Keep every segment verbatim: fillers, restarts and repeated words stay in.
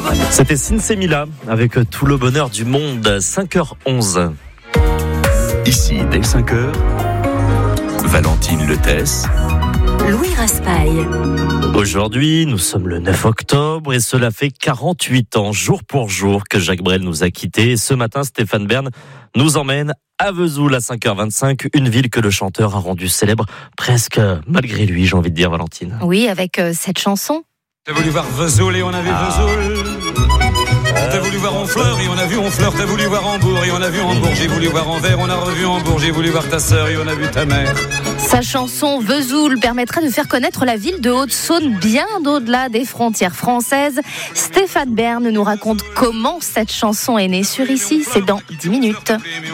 C'était Sinsemila avec tout le bonheur du monde, cinq heures onze. Ici, dès cinq heures, Valentine Letesse, Louis Raspail. Aujourd'hui, nous sommes le neuf octobre et cela fait quarante-huit ans, jour pour jour, que Jacques Brel nous a quittés. Et ce matin, Stéphane Bern nous emmène à Vesoul à cinq heures vingt-cinq, une ville que le chanteur a rendue célèbre presque malgré lui, j'ai envie de dire, Valentine. Oui, avec euh, cette chanson. T'as voulu voir Vesoul et on a vu ah. Vesoul. T'as voulu voir Honfleur et on a vu Honfleur. T'as voulu voir Hambourg et on a vu Hambourg. J'ai voulu voir Anvers, on a revu Hambourg. J'ai voulu voir ta sœur et on a vu ta mère. Sa chanson Vesoul permettra de faire connaître la ville de Haute-Saône bien au-delà des frontières françaises. Stéphane Bern nous raconte comment cette chanson est née sur Ici. C'est dans dix minutes.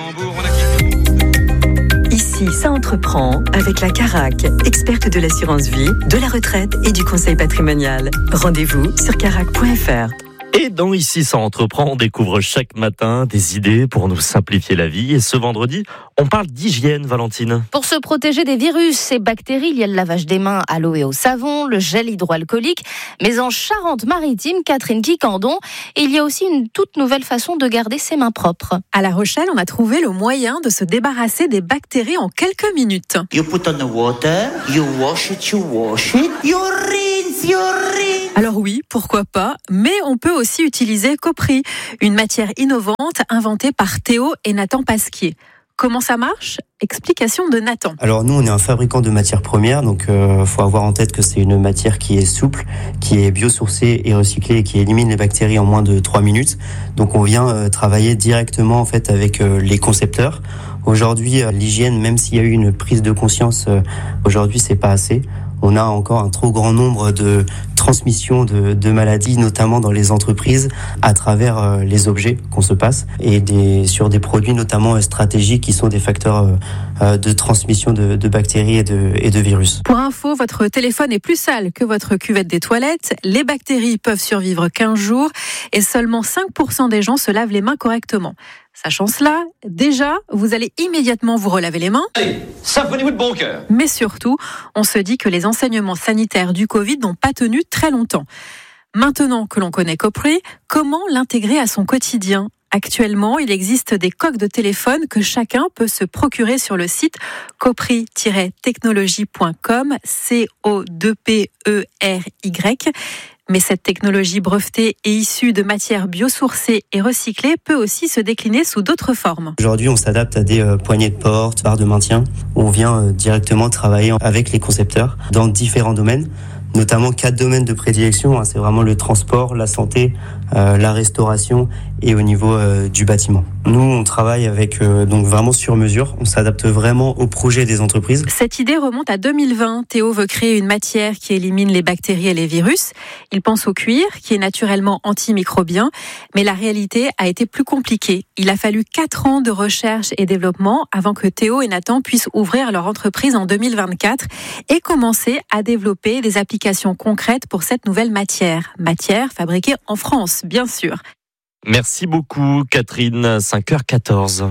Ici, ça entreprend avec la Carac, experte de l'assurance vie, de la retraite et du conseil patrimonial. Rendez-vous sur carac point f r. Et dans Ici, ça entreprend, on découvre chaque matin des idées pour nous simplifier la vie. Et ce vendredi, on parle d'hygiène, Valentine. Pour se protéger des virus et bactéries, il y a le lavage des mains à l'eau et au savon, le gel hydroalcoolique. Mais en Charente-Maritime, Catherine Quicandon, il y a aussi une toute nouvelle façon de garder ses mains propres. À La Rochelle, on a trouvé le moyen de se débarrasser des bactéries en quelques minutes. You put on the water, you wash it, you wash it, you rinse, you rinse. Alors oui, pourquoi pas, mais on peut aussi utiliser Copri, une matière innovante inventée par Théo et Nathan Pasquier. Comment ça marche ? Explication de Nathan. Alors nous, on est un fabricant de matières premières, donc il euh, faut avoir en tête que c'est une matière qui est souple, qui est biosourcée et recyclée et qui élimine les bactéries en moins de trois minutes. Donc on vient euh, travailler directement en fait avec euh, les concepteurs. Aujourd'hui, euh, l'hygiène, même s'il y a eu une prise de conscience, euh, aujourd'hui c'est pas assez. On a encore un trop grand nombre de transmissions de, de maladies, notamment dans les entreprises, à travers euh, les objets qu'on se passe et des, sur des produits notamment euh, stratégiques qui sont des facteurs euh, de transmission de, de bactéries et de, et de virus. Pour info, votre téléphone est plus sale que votre cuvette des toilettes. Les bactéries peuvent survivre quinze jours et seulement cinq pour cent des gens se lavent les mains correctement. Sachant cela, déjà, vous allez immédiatement vous relaver les mains. Allez, savonnez-vous de bon cœur. Mais surtout, on se dit que les enseignements sanitaires du Covid n'ont pas tenu très longtemps. Maintenant que l'on connaît Copri, comment l'intégrer à son quotidien ? Actuellement, il existe des coques de téléphone que chacun peut se procurer sur le site copri tiret technologie point com, C O deux P E R Y. Mais cette technologie brevetée et issue de matières biosourcées et recyclées peut aussi se décliner sous d'autres formes. Aujourd'hui, on s'adapte à des euh, poignées de porte, barres de maintien. On vient euh, directement travailler avec les concepteurs dans différents domaines, notamment quatre domaines de prédilection. Hein, c'est vraiment le transport, la santé, euh, la restauration et au niveau euh, du bâtiment. Nous, on travaille avec euh, donc vraiment sur mesure. On s'adapte vraiment au projet des entreprises. Cette idée remonte à deux mille vingt. Théo veut créer une matière qui élimine les bactéries et les virus. Il pense au cuir, qui est naturellement antimicrobien. Mais la réalité a été plus compliquée. Il a fallu quatre ans de recherche et développement avant que Théo et Nathan puissent ouvrir leur entreprise en deux mille vingt-quatre et commencer à développer des applications concrètes pour cette nouvelle matière. Matière fabriquée en France, bien sûr. Merci beaucoup, Catherine. cinq heures quatorze.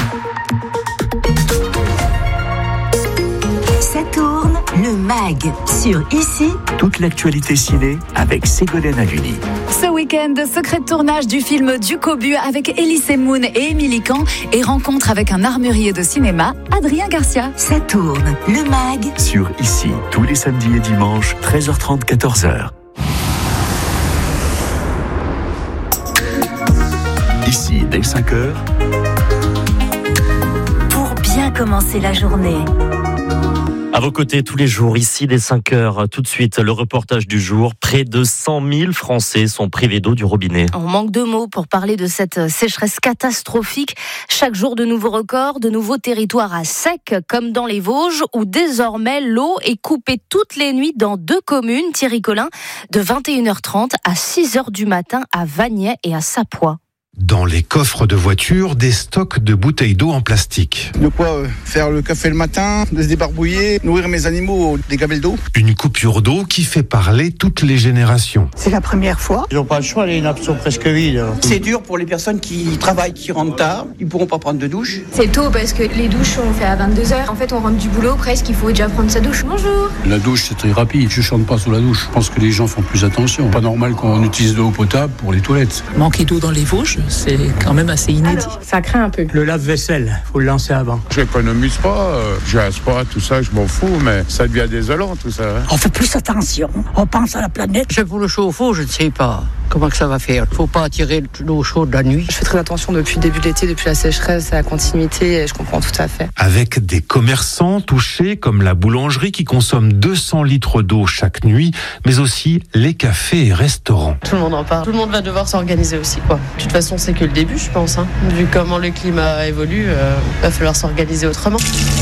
Ça tourne, le mag sur Ici. toute l'actualité ciné avec Ségolène Haluni. Ce week-end, secret de tournage du film Du Cobu avec Elise Moon et Émilie Kahn et rencontre avec un armurier de cinéma, Adrien Garcia. Ça tourne, le mag. Sur Ici, tous les samedis et dimanches, treize heures trente, quatorze heures. Ici, dès cinq heures. Pour bien commencer la journée. À vos côtés tous les jours, ici dès cinq heures, tout de suite le reportage du jour. Près de cent mille Français sont privés d'eau du robinet. On manque de mots pour parler de cette sécheresse catastrophique. Chaque jour de nouveaux records, de nouveaux territoires à sec, comme dans les Vosges, où désormais l'eau est coupée toutes les nuits dans deux communes, Thierry Collin, de vingt et une heures trente à six heures du matin à Vagney et à Sapois. Dans les coffres de voitures, des stocks de bouteilles d'eau en plastique. De quoi euh, faire le café le matin, de se débarbouiller, nourrir mes animaux des gabelles d'eau. Une coupure d'eau qui fait parler toutes les générations. C'est la première fois. Ils n'ont pas le choix, les nappes sont presque vides. C'est dur pour les personnes qui travaillent, qui rentrent tard. Ils ne pourront pas prendre de douche. C'est tôt parce que les douches on fait à vingt-deux heures. En fait, on rentre du boulot presque, il faut déjà prendre sa douche. Bonjour. La douche, c'est très rapide. Je ne chante pas sous la douche. Je pense que les gens font plus attention. Pas normal qu'on utilise de l'eau potable pour les toilettes. Manquer d'eau dans les Vosges, c'est quand même assez inédit. Alors, ça craint un peu. Le lave-vaisselle, faut le lancer avant. Je n'économise pas, euh, je rase pas, tout ça, je m'en fous, mais ça devient désolant tout ça. Hein. On fait plus attention, on pense à la planète. C'est pour le chauffe-eau, je ne sais pas. Comment que ça va faire? Faut pas attirer l'eau chaude la nuit. Je fais très attention depuis le début de l'été, depuis la sécheresse, à la continuité, et je comprends tout à fait. Avec des commerçants touchés comme la boulangerie qui consomme deux cents litres d'eau chaque nuit, mais aussi les cafés et restaurants. Tout le monde en parle. Tout le monde va devoir s'organiser aussi, quoi. De toute façon, c'est que le début, je pense. Hein. Vu comment le climat évolue, euh, va falloir s'organiser autrement.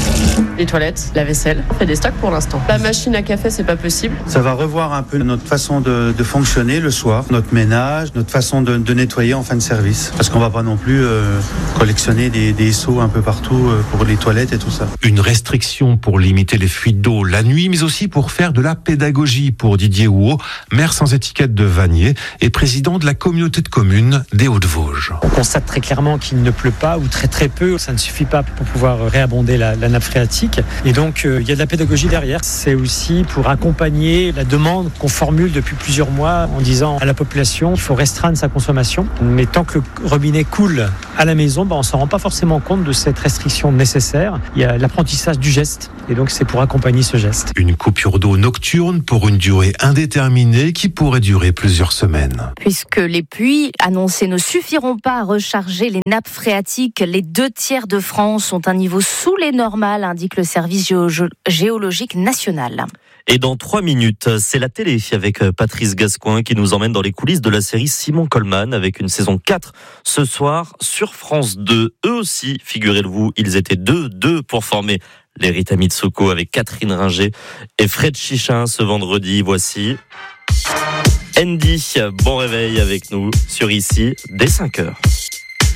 Les toilettes, la vaisselle, on fait des stocks pour l'instant. La machine à café, c'est pas possible. Ça va revoir un peu notre façon de, de fonctionner le soir, notre ménage, notre façon de, de nettoyer en fin de service. Parce qu'on va pas non plus euh, collectionner des, des seaux un peu partout euh, pour les toilettes et tout ça. Une restriction pour limiter les fuites d'eau la nuit, mais aussi pour faire de la pédagogie pour Didier Houot, maire sans étiquette de Vanier et président de la communauté de communes des Hauts-de-Vosges. On constate très clairement qu'il ne pleut pas ou très très peu. Ça ne suffit pas pour pouvoir réabonder la, la nappe phréatique. Et donc, euh, il y a de la pédagogie derrière. C'est aussi pour accompagner la demande qu'on formule depuis plusieurs mois en disant à la population qu'il faut restreindre sa consommation. Mais tant que le robinet coule à la maison, ben, on ne s'en rend pas forcément compte de cette restriction nécessaire. Il y a l'apprentissage du geste. Et donc, c'est pour accompagner ce geste. Une coupure d'eau nocturne pour une durée indéterminée qui pourrait durer plusieurs semaines. Puisque les pluies annoncées ne suffiront pas à recharger les nappes phréatiques, les deux tiers de France ont un niveau sous les normales, indique le service géo- géologique national. Et dans trois minutes, c'est la télé avec Patrice Gascoin qui nous emmène dans les coulisses de la série Simon Coleman avec une saison quatre ce soir sur France deux. Eux aussi, figurez-vous, ils étaient deux, deux pour former les Rita Mitsouko avec Catherine Ringer et Fred Chichin ce vendredi. Voici Andy, bon réveil avec nous sur Ici dès cinq heures.